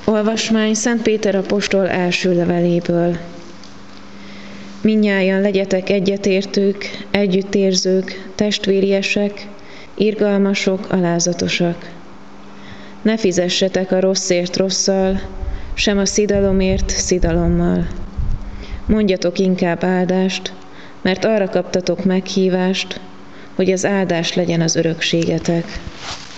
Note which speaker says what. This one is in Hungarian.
Speaker 1: Olvasmány Szent Péter apostol első leveléből. Mindnyájan legyetek egyetértők, együttérzők, testvériesek, irgalmasok, alázatosak. Ne fizessetek a rosszért rosszal, sem a szidalomért szidalommal. Mondjatok inkább áldást, mert arra kaptatok meghívást, hogy az áldás legyen az örökségetek.